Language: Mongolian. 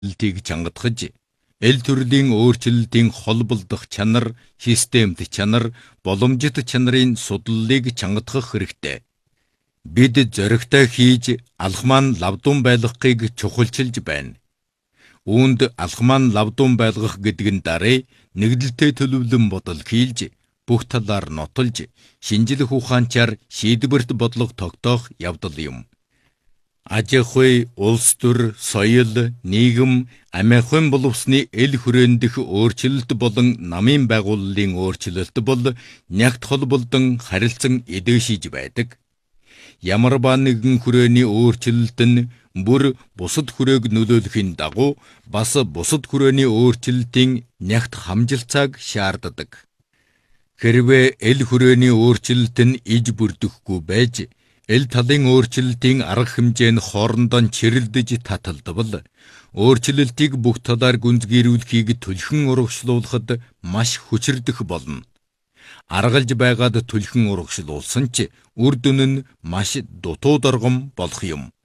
өөрчлөлтийг чангатгаж, эл төрлийн өөрчлөлтийн холболдох чанар, системт чанар, боломжит чанарын судлалыг чангатгах хэрэгтэй. Бид зоригтой хийж алхам нь лавдун байлгахыг чухалчилж байна. Үүнд алхам нь лавдун байлгах гэдэг нь дараа нэгдэлтэй төлөвлөн бодол хийлж, бүх талаар нотолж, шинжлэх ухаанчаар шийдвэрт бодлого тогтоох явдал юм. Аж ахуй, улс төр, соёл, нийгэм, амиа хүн боловсны эл хүрээнд дэх өөрчлөлт болон намын байгууллын өөрчлөлт бол нягт холболдон харилцан эдгэшиж байдаг. Ямар ба нэгэн хүрээний өөрчлөлт нь бүр бусад хүрээг нөлөөлөхийн дагуу бас бусад хүрээний өөрчлөлтийн нягт хамжилцааг шаарддаг. Хэрвээ эл хүрээний өөрчлөлт нь иж бүрдэхгүй байж, эл талын өөрчлөлтийн арга хэмжээ нь хоорондоо чирэлдэж таталдвал, өөрчлөлтийг бүх талаар гүнзгийрүүлэхийг түлхэн урагшлуулахад маш хүчирдэх болно. Аргалж байгаад түлхэн урагшлуулсан ч үр дүн нь маш дутуу доргом болох юм.